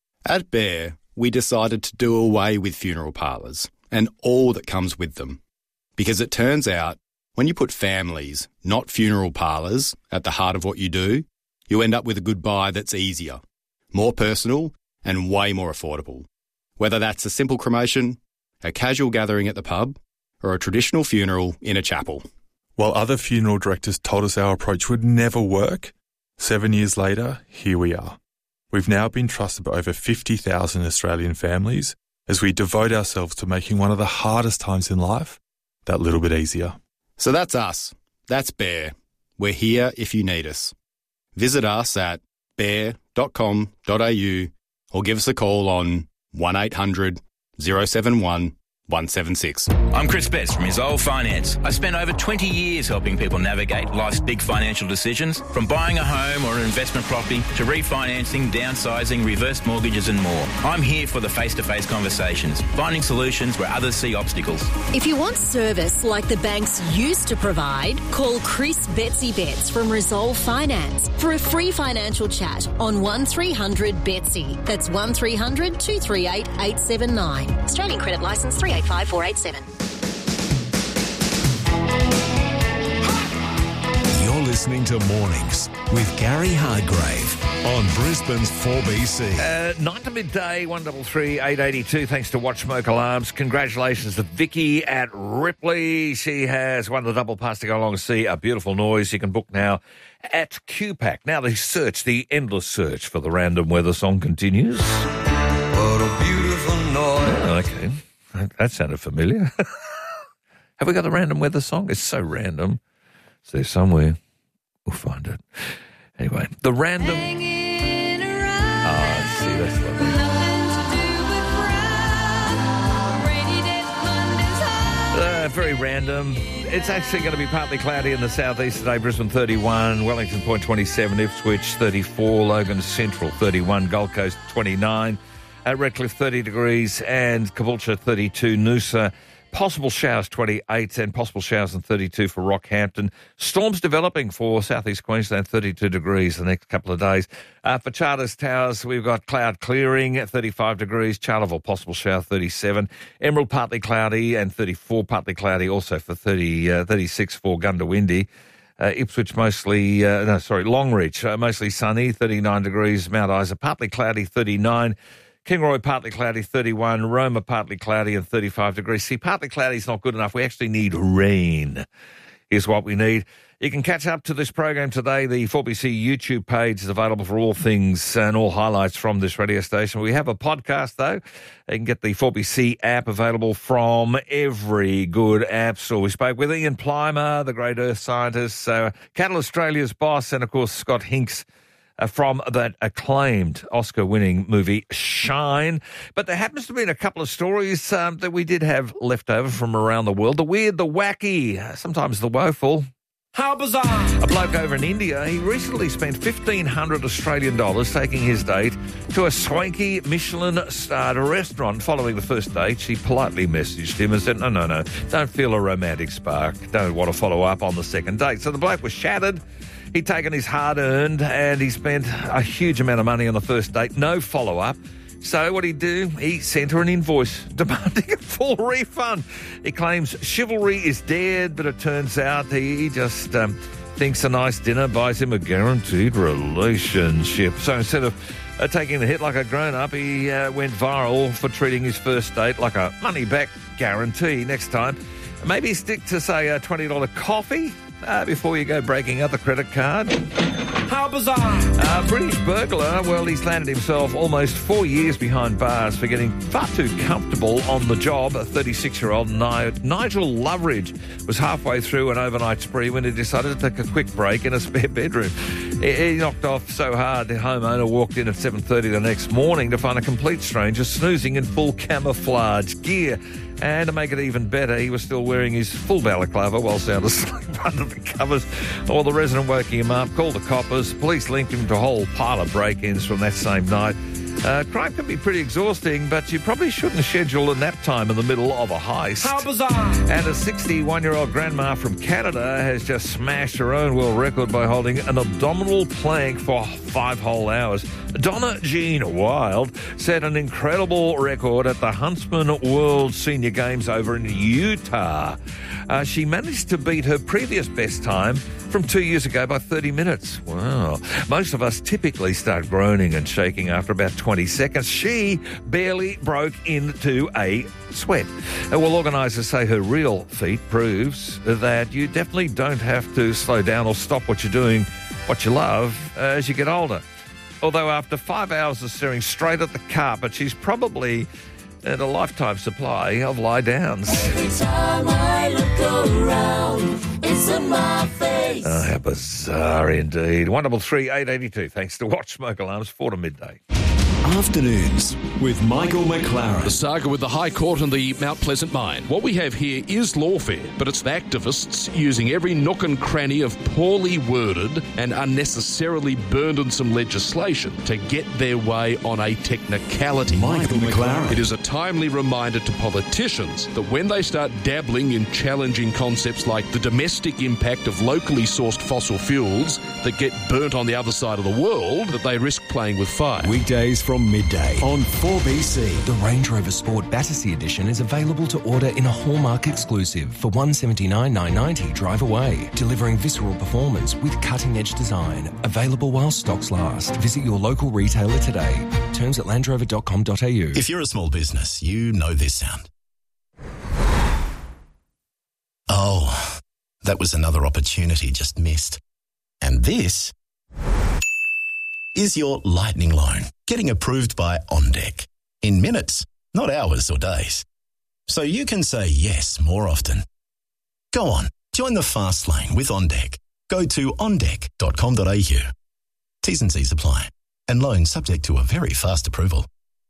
At Bear, we decided to do away with funeral parlours and all that comes with them, because it turns out when you put families, not funeral parlours, at the heart of what you do, you end up with a goodbye that's easier, more personal, and way more affordable. Whether that's a simple cremation, a casual gathering at the pub, or a traditional funeral in a chapel. While other funeral directors told us our approach would never work, seven years later, here we are. We've now been trusted by over fifty thousand Australian families as we devote ourselves to making one of the hardest times in life that little bit easier. So that's us. That's Bear. We're here if you need us. Visit us at bear dot com dot a u or give us a call on one eight hundred oh seven one one seven six. I'm Chris Betts from Resolve Finance. I spent over twenty years helping people navigate life's big financial decisions, from buying a home or an investment property to refinancing, downsizing, reverse mortgages and more. I'm here for the face-to-face conversations, finding solutions where others see obstacles. If you want service like the banks used to provide, call Chris Betsy Betts from Resolve Finance for a free financial chat on one three hundred Betsy. That's one three hundred two three eight eight seven nine. Australian credit licence three eight five four eight seven. You're listening to Mornings with Gary Hargrave on Brisbane's four B C. Uh, nine to midday, one double three eight eighty two. Thanks to Watch Smoke Alarms. Congratulations to Vicky at Ripley. She has won the double pass to go along and see a beautiful noise. You can book now at Q PAC. Now the search, the endless search for the random weather song continues. What a beautiful noise. Oh, okay. That sounded familiar. Have we got the random weather song? It's so random. It's there somewhere. We'll find it. Anyway, the random... Ah, see, that's lovely. Uh, very random. It's actually going to be partly cloudy in the southeast today. Brisbane thirty-one, Wellington Point twenty-seven, Ipswich thirty-four, Logan Central thirty-one, Gold Coast twenty-nine. At Redcliffe, thirty degrees, and Caboolture, thirty-two. Noosa, possible showers, twenty-eight, and possible showers in thirty-two for Rockhampton. Storms developing for southeast Queensland, thirty-two degrees the next couple of days. Uh, for Charters Towers, we've got cloud clearing at thirty-five degrees. Charleville, possible shower, thirty-seven. Emerald, partly cloudy, and thirty-four, partly cloudy also for thirty, uh, thirty-six for Gundawindi. Uh, Ipswich mostly, uh, no, sorry, Longreach, uh, mostly sunny, thirty-nine degrees. Mount Isa, partly cloudy, thirty-nine. Kingroy, partly cloudy, thirty-one. Roma, partly cloudy and thirty-five degrees. See, partly cloudy is not good enough. We actually need rain is what we need. You can catch up to this program today. The four B C YouTube page is available for all things and all highlights from this radio station. We have a podcast, though. You can get the four B C app available from every good app store. We spoke with Ian Plimer, the great earth scientist, uh, Cattle Australia's boss, and, of course, Scott Hinks, Uh, from that acclaimed Oscar-winning movie, Shine. But there happens to be a couple of stories um, that we did have left over from around the world. The weird, the wacky, sometimes the woeful. How bizarre! A bloke over in India, he recently spent fifteen hundred Australian dollars taking his date to a swanky Michelin-starred restaurant. Following the first date, she politely messaged him and said, no, no, no, don't feel a romantic spark. Don't want to follow up on the second date. So the bloke was shattered. He'd taken his hard-earned and he spent a huge amount of money on the first date. No follow-up. So what he'd do, he sent her an invoice demanding a full refund. He claims chivalry is dead, but it turns out he just um, thinks a nice dinner buys him a guaranteed relationship. So instead of uh, taking the hit like a grown-up, he uh, went viral for treating his first date like a money-back guarantee. Next time, maybe stick to, say, a twenty dollars coffee uh, before you go breaking out the credit card. How bizarre! A British burglar, well, he's landed himself almost four years behind bars for getting far too comfortable on the job. A thirty-six-year-old Nigel Loveridge was halfway through an overnight spree when he decided to take a quick break in a spare bedroom. He, he knocked off so hard the homeowner walked in at seven thirty the next morning to find a complete stranger snoozing in full camouflage gear. And to make it even better, he was still wearing his full balaclava while sound asleep under the covers. Well, the resident woke him up, called the coppers. Police linked him to a whole pile of break-ins from that same night. Uh, crime can be pretty exhausting, but you probably shouldn't schedule a nap time in the middle of a heist. How bizarre! And a sixty-one-year-old grandma from Canada has just smashed her own world record by holding an abdominal plank for five whole hours. Donna Jean Wild set an incredible record at the Huntsman World Senior Games over in Utah. Uh, she managed to beat her previous best time from two years ago by thirty minutes. Wow. Most of us typically start groaning and shaking after about twenty seconds. She barely broke into a sweat. Uh, well, organisers say her real feat proves that you definitely don't have to slow down or stop what you're doing, what you love, uh, as you get older. Although after five hours of staring straight at the carpet, she's probably at a lifetime supply of lie downs. Every time I look around, it's in my face. Oh, how bizarre indeed. one double three eight eighty two. Thanks to Watch Smoke Alarms, four to midday. Afternoons with Michael McLaren. The saga with the High Court and the Mount Pleasant mine. What we have here is lawfare, but it's the activists using every nook and cranny of poorly worded and unnecessarily burdensome legislation to get their way on a technicality. Michael McLaren. It is a timely reminder to politicians that when they start dabbling in challenging concepts like the domestic impact of locally sourced fossil fuels that get burnt on the other side of the world, that they risk playing with fire. Weekdays from midday on four B C. The Range Rover Sport Battersea Edition is available to order in a Hallmark exclusive for one hundred seventy-nine thousand nine hundred ninety drive away, delivering visceral performance with cutting-edge design. Available while stocks last. Visit your local retailer today. Terms at land rover dot com dot a u. If you're a small business, you know this sound. Oh, that was another opportunity just missed. And this is your lightning loan, getting approved by OnDeck. In minutes, not hours or days. So you can say yes more often. Go on, join the fast lane with OnDeck. Go to on deck dot com dot a u. T's and C's apply. And loans subject to a very fast approval.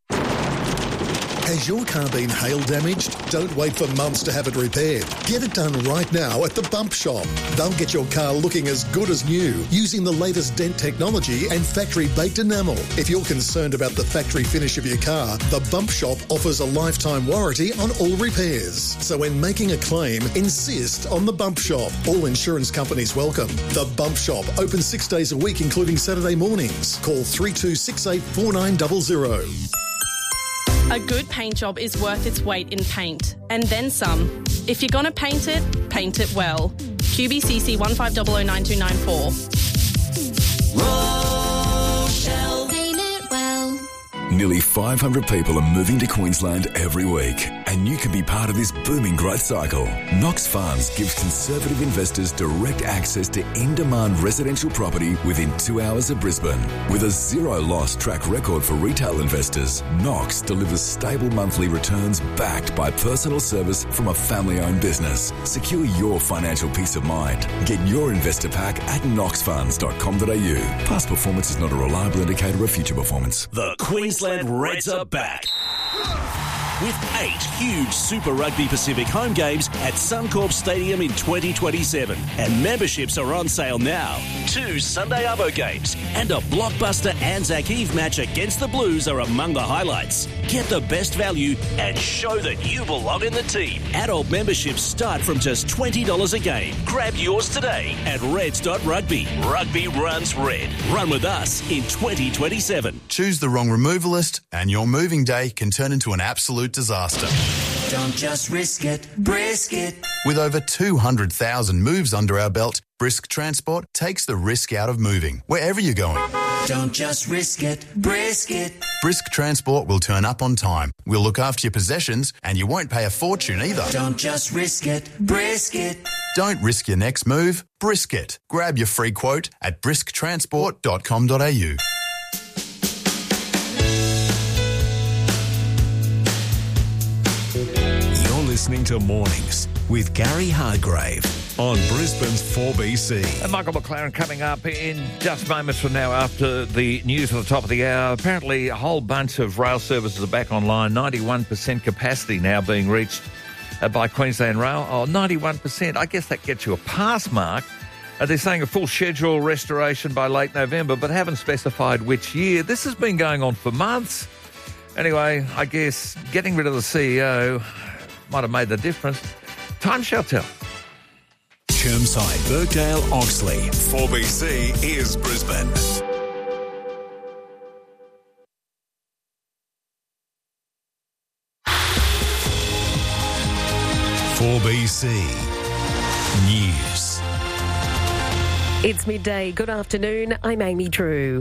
Has your car been hail damaged? Don't wait for months to have it repaired. Get it done right now at the Bump Shop. They'll get your car looking as good as new using the latest dent technology and factory-baked enamel. If you're concerned about the factory finish of your car, the Bump Shop offers a lifetime warranty on all repairs. So when making a claim, insist on the Bump Shop. All insurance companies welcome. The Bump Shop, open six days a week, including Saturday mornings. Call three two six eight four nine zero zero. A good paint job is worth its weight in paint, and then some. If you're going to paint it, paint it well. Q B C C one five zero zero nine two nine four. Rochelle, paint it well. Nearly five hundred people are moving to Queensland every week, and you can be part of this booming growth cycle. Knox Funds gives conservative investors direct access to in-demand residential property within two hours of Brisbane. With a zero-loss track record for retail investors, Knox delivers stable monthly returns backed by personal service from a family-owned business. Secure your financial peace of mind. Get your investor pack at knox funds dot com dot a u. Past performance is not a reliable indicator of future performance. The Queensland Reds are back with eight huge Super Rugby Pacific home games at Suncorp Stadium in twenty twenty-seven. And memberships are on sale now. Two Sunday Arvo games and a blockbuster Anzac Eve match against the Blues are among the highlights. Get the best value and show that you belong in the team. Adult memberships start from just twenty dollars a game. Grab yours today at reds dot rugby. Rugby runs red. Run with us in twenty twenty-seven. Choose the wrong removalist and your moving day can turn into an absolute disaster. Don't just risk it, brisk it. With over two hundred thousand moves under our belt, Brisk Transport takes the risk out of moving, wherever you're going. Don't just risk it, brisk it. Brisk Transport will turn up on time. We'll look after your possessions and you won't pay a fortune either. Don't just risk it, brisk it. Don't risk your next move, brisk it. Grab your free quote at brisk transport dot com dot a u. Listening to Mornings with Gary Hargrave on Brisbane's four B C. And Michael McLaren coming up in just moments from now after the news at the top of the hour. Apparently a whole bunch of rail services are back online. ninety-one percent capacity now being reached uh, by Queensland Rail. Oh, ninety-one percent. I guess that gets you a pass mark. Uh, they're saying a full schedule restoration by late November, but haven't specified which year. This has been going on for months. Anyway, I guess getting rid of the C E O might have made the difference. Time shall tell. Chermside, Birkdale, Oxley. four B C is Brisbane. four B C News. It's midday. Good afternoon. I'm Amy Drew.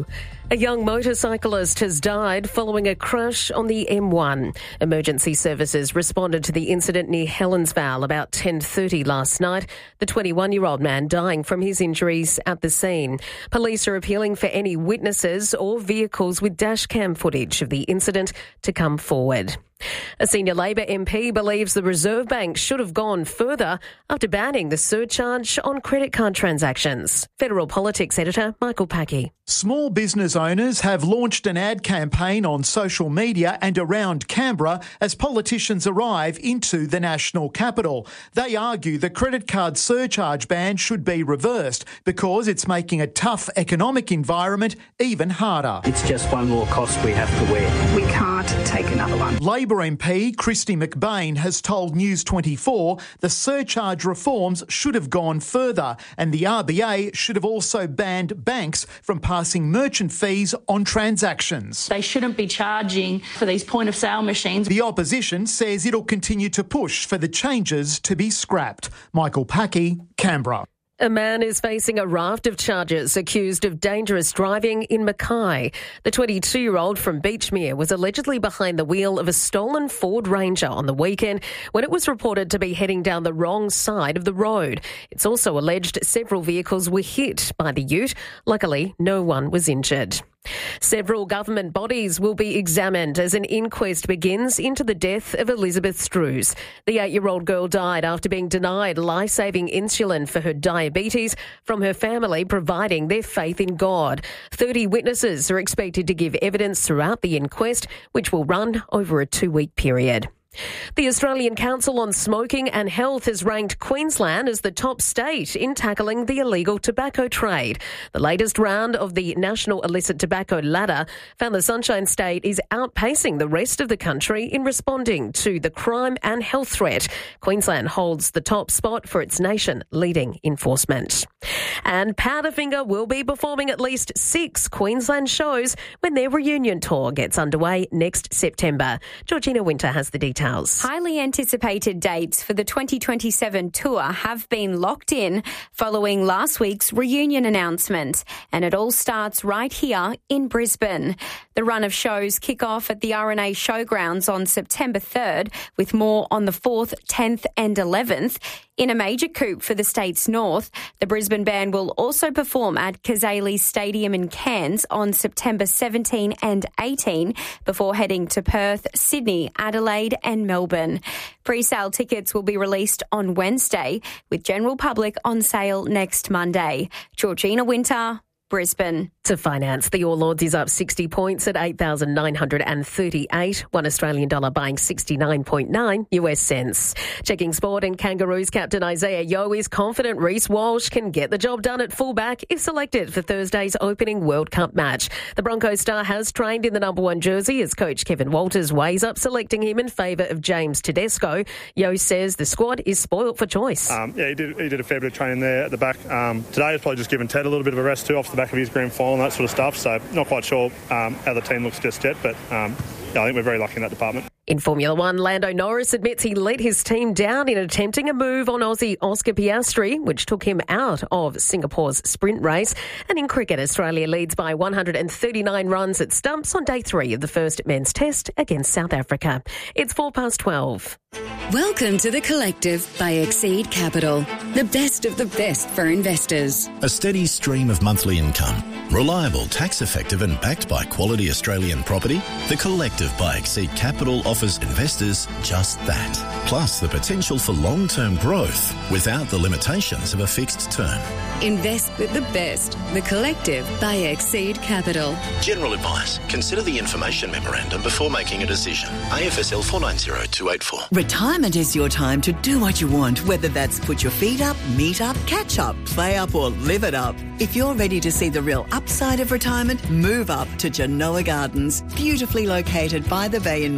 A young motorcyclist has died following a crash on the M one. Emergency services responded to the incident near Helensvale about ten thirty last night. The twenty-one-year-old man dying from his injuries at the scene. Police are appealing for any witnesses or vehicles with dashcam footage of the incident to come forward. A senior Labor M P believes the Reserve Bank should have gone further after banning the surcharge on credit card transactions. Federal Politics editor Michael Packey. Small business owners have launched an ad campaign on social media and around Canberra as politicians arrive into the national capital. They argue the credit card surcharge ban should be reversed because it's making a tough economic environment even harder. It's just one more cost we have to wear. We can't take another one. Labor M P Christy McBain has told News twenty-four the surcharge reforms should have gone further and the R B A should have also banned banks from passing merchant fees on transactions. They shouldn't be charging for these point-of-sale machines. The opposition says it'll continue to push for the changes to be scrapped. Michael Packey, Canberra. A man is facing a raft of charges accused of dangerous driving in Mackay. The twenty-two-year-old from Beachmere was allegedly behind the wheel of a stolen Ford Ranger on the weekend when it was reported to be heading down the wrong side of the road. It's also alleged several vehicles were hit by the ute. Luckily, no one was injured. Several government bodies will be examined as an inquest begins into the death of Elizabeth Strews. The eight-year-old girl died after being denied life-saving insulin for her diabetes from her family providing their faith in God. thirty witnesses are expected to give evidence throughout the inquest, which will run over a two-week period. The Australian Council on Smoking and Health has ranked Queensland as the top state in tackling the illegal tobacco trade. The latest round of the National Illicit Tobacco Ladder found the Sunshine State is outpacing the rest of the country in responding to the crime and health threat. Queensland holds the top spot for its nation-leading enforcement. And Powderfinger will be performing at least six Queensland shows when their reunion tour gets underway next September. Georgina Winter has the details. Highly anticipated dates for the twenty twenty-seven tour have been locked in following last week's reunion announcement, and it all starts right here in Brisbane. The run of shows kick off at the R N A Showgrounds on September third, with more on the fourth, tenth and eleventh. In a major coup for the state's north, the Brisbane band will also perform at Cazaly Stadium in Cairns on September seventeenth and eighteenth before heading to Perth, Sydney, Adelaide and Melbourne. Pre-sale tickets will be released on Wednesday, with general public on sale next Monday. Georgina Winter, Brisbane. To finance, the All Ords is up sixty points at eight thousand nine hundred thirty-eight. One Australian dollar buying sixty-nine point nine U S cents. Checking sport, and Kangaroos captain Isaiah Yeo is confident Reece Walsh can get the job done at fullback if selected for Thursday's opening World Cup match. The Broncos star has trained in the number one jersey as coach Kevin Walters weighs up selecting him in favour of James Tedesco. Yeo says the squad is spoilt for choice. Um, yeah, he did, he did a fair bit of training there at the back. Um, today he's probably just given Ted a little bit of a rest too off the back of his grand final and that sort of stuff, so not quite sure um, how the team looks just yet, but um, yeah, I think we're very lucky in that department. In Formula One, Lando Norris admits he let his team down in attempting a move on Aussie Oscar Piastri, which took him out of Singapore's sprint race. And in cricket, Australia leads by one hundred thirty-nine runs at stumps on day three of the first men's test against South Africa. It's four past twelve. Welcome to The Collective by Exceed Capital, the best of the best for investors. A steady stream of monthly income, reliable, tax-effective and backed by quality Australian property, The Collective by Exceed Capital offers investors just that. Plus the potential for long-term growth without the limitations of a fixed term. Invest with the best. The Collective by Exceed Capital. General advice. Consider the information memorandum before making a decision. A F S L four nine zero two eight four. Retirement is your time to do what you want, whether that's put your feet up, meet up, catch up, play up or live it up. If you're ready to see the real upside of retirement, move up to Genoa Gardens, beautifully located by the bay in Manly West.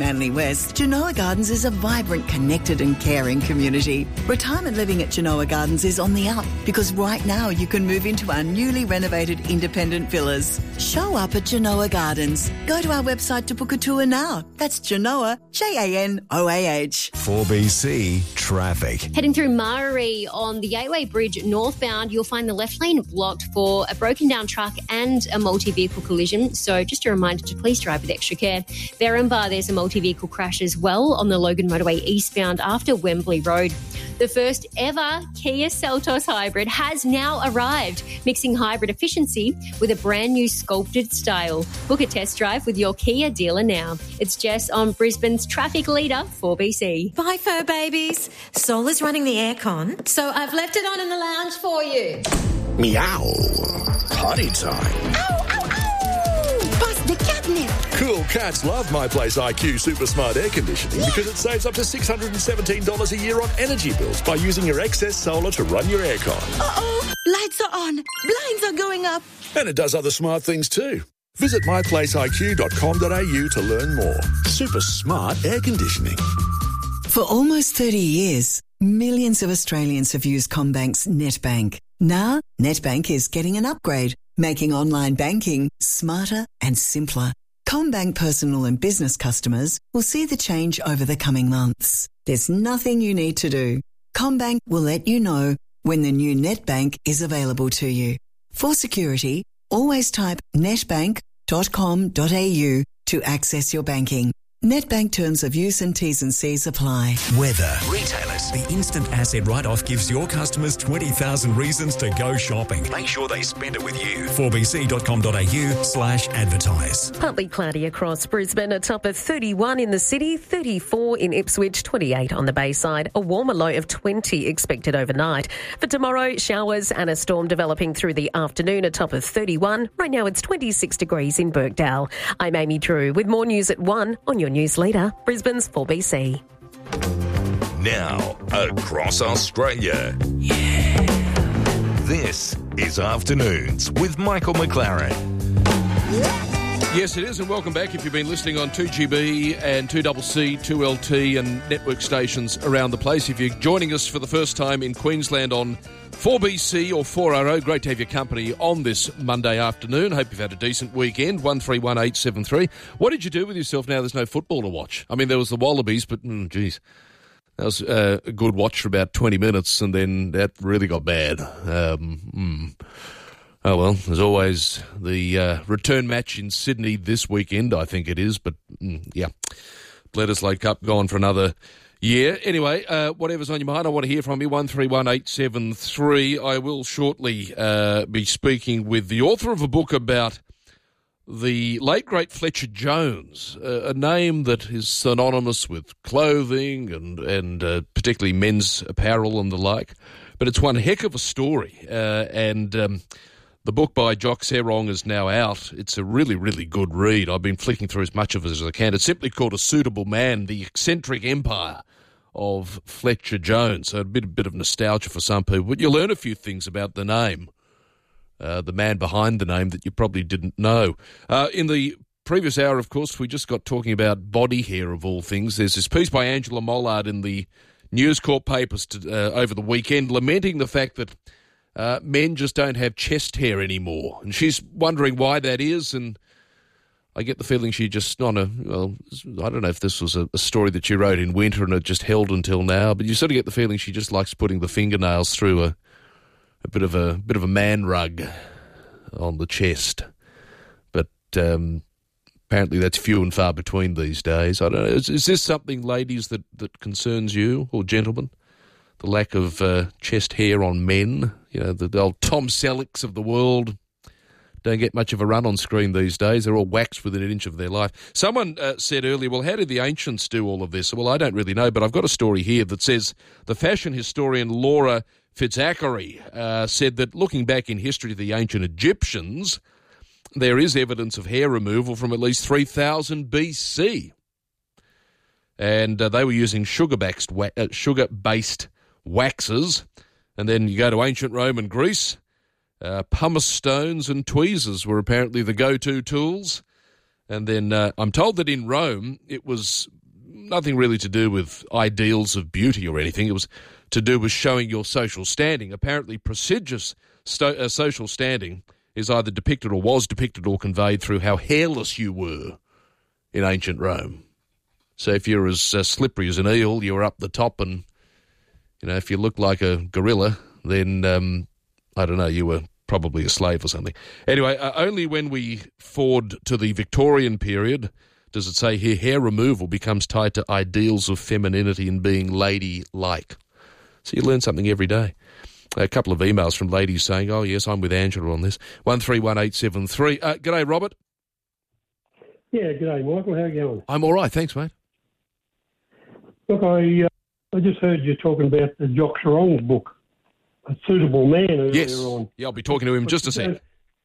Yes, Genoa Gardens is a vibrant, connected and caring community. Retirement living at Genoa Gardens is on the up because right now you can move into our newly renovated independent villas. Show up at Genoa Gardens. Go to our website to book a tour now. That's Genoa, J A N O A H. four B C Traffic. Heading through Murray on the Gateway Bridge northbound, you'll find the left lane blocked for a broken down truck and a multi-vehicle collision. So just a reminder to please drive with extra care. Berrinba, there's a multi-vehicle crash as well on the Logan Motorway eastbound after Wembley Road. The first ever Kia Seltos hybrid has now arrived, mixing hybrid efficiency with a brand new sculpted style. Book a test drive with your Kia dealer now. It's Jess on Brisbane's traffic leader, four B C. Bye, fur babies. Sol is running the aircon, so I've left it on in the lounge for you. Meow. Potty time. Ow, ow, ow! Bust the catnip. Cool cats love My Place I Q Super Smart Air Conditioning because it saves up to six hundred seventeen dollars a year on energy bills by using your excess solar to run your aircon. Uh-oh, lights are on, blinds are going up. And it does other smart things too. Visit my place I Q dot com dot a u to learn more. Super smart air conditioning. For almost thirty years, millions of Australians have used CommBank's NetBank. Now, NetBank is getting an upgrade, making online banking smarter and simpler. CommBank personal and business customers will see the change over the coming months. There's nothing you need to do. CommBank will let you know when the new NetBank is available to you. For security, always type netbank dot com dot a u to access your banking. NetBank terms of use and T's and C's apply. Weather. Retailers. The instant asset write-off gives your customers twenty thousand reasons to go shopping. Make sure they spend it with you. four b c dot com dot a u slash advertise. Partly cloudy across Brisbane, a top of thirty-one in the city, thirty-four in Ipswich, twenty-eight on the Bayside, a warmer low of twenty expected overnight. For tomorrow, showers and a storm developing through the afternoon, a top of thirty-one. Right now it's twenty-six degrees in Birkdale. I'm Amy Drew with more news at one on your news leader, Brisbane's four B C. Now, across Australia. Yeah. This is Afternoons with Michael McLaren. Yes, it is, and welcome back if you've been listening on two G B and two C C, two L T and network stations around the place. If you're joining us for the first time in Queensland on four B C or four R O, great to have your company on this Monday afternoon. Hope you've had a decent weekend. one three one eight seven three. What did you do with yourself now there's no football to watch? I mean, there was the Wallabies, but, mm, geez, that was uh, a good watch for about twenty minutes, and then that really got bad. Um, mm. Oh, well, there's always the uh, return match in Sydney this weekend, I think it is. But, mm, yeah, Bledisloe Cup gone for another year. Anyway, uh, whatever's on your mind, I want to hear from you. one three one eight seven three. I will shortly uh, be speaking with the author of a book about the late, great Fletcher Jones, uh, a name that is synonymous with clothing and, and uh, particularly men's apparel and the like. But it's one heck of a story. Uh, and... Um, The book by Jock Serong is now out. It's a really, really good read. I've been flicking through as much of it as I can. It's simply called A Suitable Man, The Eccentric Empire of Fletcher Jones. So a bit, a bit of nostalgia for some people. But you'll learn a few things about the name, uh, the man behind the name that you probably didn't know. Uh, in the previous hour, of course, we just got talking about body hair of all things. There's this piece by Angela Mollard in the News Corp papers to, uh, over the weekend lamenting the fact that Uh, men just don't have chest hair anymore. And she's wondering why that is, and I get the feeling she just, on a, well, I don't know if this was a, a story that she wrote in winter and it just held until now, but you sort of get the feeling she just likes putting the fingernails through a, a bit of a bit of a man rug on the chest. But um, apparently that's few and far between these days. I don't know. Is, is this something, ladies, that, that concerns you, or gentlemen? The lack of uh, chest hair on men, you know, the, the old Tom Sellecks of the world don't get much of a run on screen these days. They're all waxed within an inch of their life. Someone uh, said earlier, well, how did the ancients do all of this? Well, I don't really know, but I've got a story here that says the fashion historian Laura Fitzachery uh, said that looking back in history to the ancient Egyptians, there is evidence of hair removal from at least three thousand B C. And uh, they were using sugar-based wa- uh, sugar-based waxes, and then you go to ancient Rome and Greece, uh, pumice stones and tweezers were apparently the go-to tools, and then uh, I'm told that in Rome it was nothing really to do with ideals of beauty or anything. It was to do with showing your social standing. Apparently prestigious sto- uh, social standing is either depicted or was depicted or conveyed through how hairless you were in ancient Rome. So if you're as uh, slippery as an eel, you're up the top, and, you know, if you look like a gorilla, then, um, I don't know, you were probably a slave or something. Anyway, uh, only when we forward to the Victorian period does it say here hair removal becomes tied to ideals of femininity and being lady-like. So you learn something every day. A couple of emails from ladies saying, oh, yes, I'm with Angela on this. one three one eight seven three. Uh, g'day, Robert. Yeah, g'day, Michael. How are you going? I'm all right, thanks, mate. Look, I uh, I just heard you talking about the Jock Sarong's book, A Suitable Man, earlier yes. on. Yeah, I'll be talking to him in just a sec.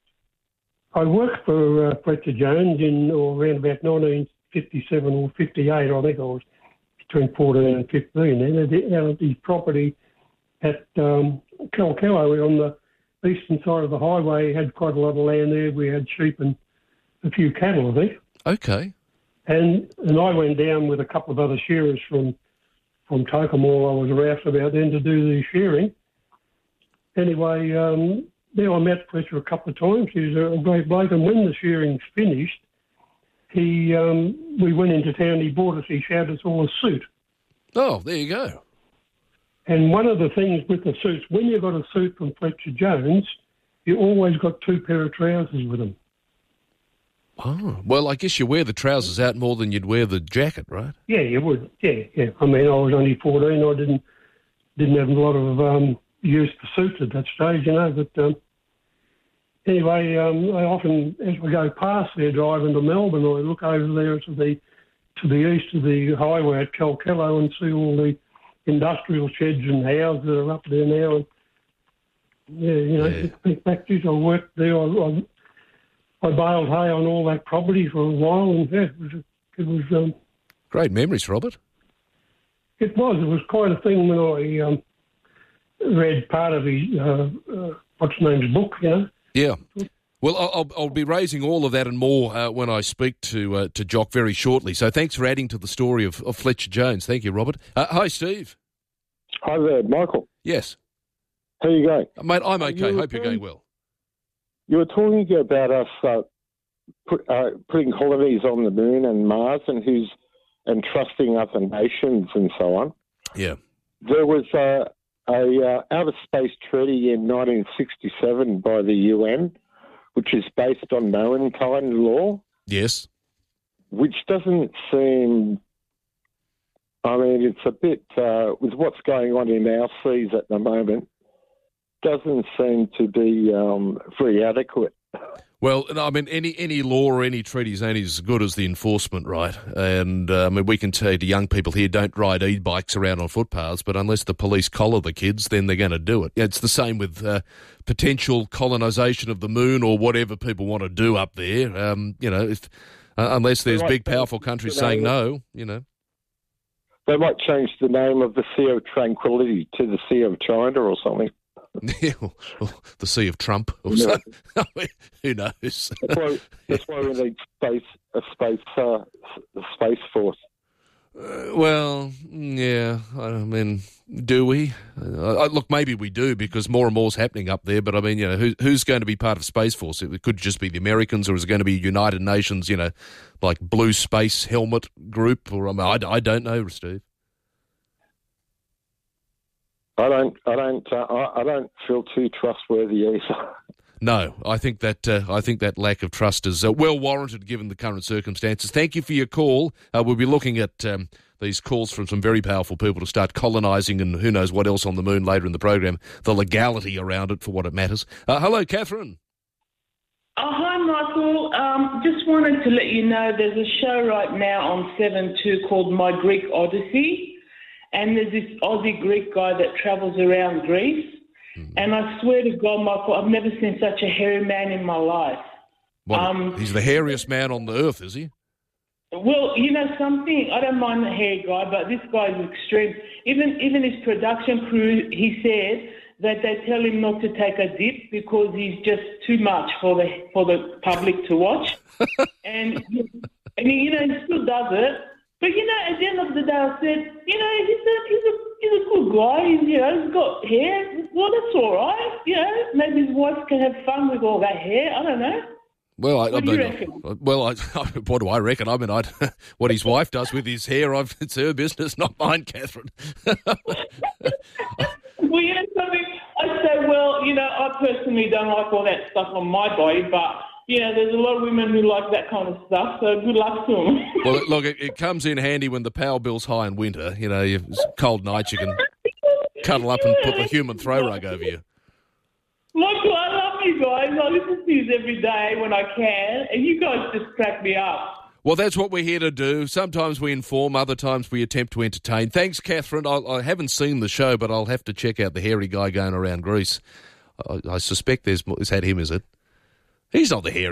I worked for uh, Fletcher Jones in or around about nineteen fifty-seven or fifty-eight, I think I was between fourteen and fifteen, and out at his property at um, Calcallo on the eastern side of the highway. He had quite a lot of land there. We had sheep and a few cattle, I think. Okay. And and I went down with a couple of other shearers from, from Tocumwal. I was aroused about then to do the shearing. Anyway, um, there I met Fletcher a couple of times. He's a great bloke, and when the shearing's finished, he um, we went into town. He bought us, he showed us all a suit. Oh, there you go. And one of the things with the suits, when you got a suit from Fletcher Jones, you always got two pair of trousers with them. Oh, well, I guess you wear the trousers out more than you'd wear the jacket, right? Yeah, you would. Yeah, yeah. I mean, I was only fourteen. I didn't didn't have a lot of um, use for suits at that stage, you know. But um, anyway, um, I often, as we go past there driving to Melbourne, I look over there to the to the east of the highway at Calcallo and see all the industrial sheds and houses that are up there now. And, yeah, you know, yeah. big factories. I worked there. I, I, I baled hay on all that property for a while, and yeah, it was, it was um, great memories, Robert. It was. It was quite a thing when I um, read part of his uh, uh, what's name's book, you know. Yeah. Well, I'll, I'll be raising all of that and more uh, when I speak to uh, to Jock very shortly. So thanks for adding to the story of, of Fletcher Jones. Thank you, Robert. Uh, hi, Steve. Hi there, Michael. Yes. How are you going? Uh, mate, I'm okay. You Hope you're going well. You were talking about us uh, put, uh, putting colonies on the moon and Mars, and who's and trusting other nations and so on. Yeah. There was uh, a uh, outer space treaty in nineteen sixty-seven by the U N, which is based on maritime law. Yes. Which doesn't seem. I mean, it's a bit uh, with what's going on in our seas at the moment. Doesn't seem to be um, very adequate. Well, I mean, any any law or any treaty is only as good as the enforcement, right? And uh, I mean, we can say to young people here, don't ride e-bikes around on footpaths, but unless the police collar the kids, then they're going to do it. It's the same with uh, potential colonisation of the moon or whatever people want to do up there. Um, you know, if uh, unless there's Right. big, powerful countries saying no, you know. They might change the name of the Sea of Tranquility to the Sea of China or something. The Sea of Trump or Yeah. something. Who knows? That's why, that's why we need space, a space, uh, a space force. Uh, well, yeah, I mean, do we? Uh, look, maybe we do because more and more is happening up there, but I mean, you know, who, who's going to be part of Space Force? It could just be the Americans, or is it going to be United Nations, you know, like Blue Space Helmet Group? Or I, mean, I, I don't know, Steve. I don't, I don't, uh, I, I don't feel too trustworthy either. No, I think that uh, I think that lack of trust is uh, well warranted given the current circumstances. Thank you for your call. Uh, we'll be looking at um, these calls from some very powerful people to start colonising and who knows what else on the moon later in the program. The legality around it for what it matters. Uh, hello, Catherine. Oh, hi, Michael. Um, just wanted to let you know there's a show right now on seven two called My Greek Odyssey. And there's this Aussie Greek guy that travels around Greece. Mm. And I swear to God, Michael, I've never seen such a hairy man in my life. What, um, he's the hairiest man on the earth, is he? Well, you know something, I don't mind the hair guy, but this guy is extreme. Even even his production crew, he said that they tell him not to take a dip because he's just too much for the for the public to watch. and, and, you know, he still does it. But, you know, at the end of the day, I said, you know, he's a, he's a, he's a good guy. He's, you know, he's got hair. Well, that's all right. You know, maybe his wife can have fun with all that hair. I don't know. Well, I, What I do you mean, reckon? well, I, what do I reckon? I mean, I, what his wife does with his hair, I've, it's her business, not mine, Catherine. Well, you know something? I say, well, you know, I personally don't like all that stuff on my body, but, you know, there's a lot of women who like that kind of stuff, so good luck to them. Well, look, it, it comes in handy when the power bill's high in winter. You know, you, it's cold nights, you can cuddle up and put the human throw rug over you. Michael, I love you guys. I listen to you every day when I can, and you guys just crack me up. Well, that's what we're here to do. Sometimes we inform, other times we attempt to entertain. Thanks, Catherine. I, I haven't seen the show, but I'll have to check out the hairy guy going around Greece. I, I suspect there's more. Is that him, is it? He's not the hairy